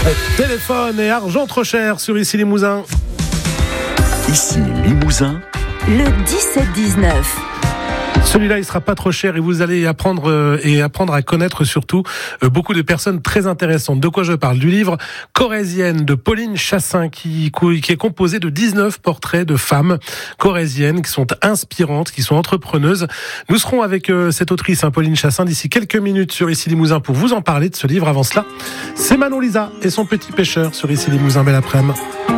Téléphone et argent trop cher sur Ici Limousin. Ici Limousin. Le 17-19. Celui-là, il sera pas trop cher et vous allez apprendre à connaître surtout beaucoup de personnes très intéressantes. De quoi je parle? Du livre Corrézienne de Pauline Chassin qui est composé de 19 portraits de femmes corréziennes qui sont inspirantes, qui sont entrepreneuses. Nous serons avec cette autrice, Pauline Chassin, d'ici quelques minutes sur Ici Limousin pour vous en parler de ce livre. Avant cela, c'est Manon Lisa et son petit pêcheur sur Ici Limousin. Belle après-midi.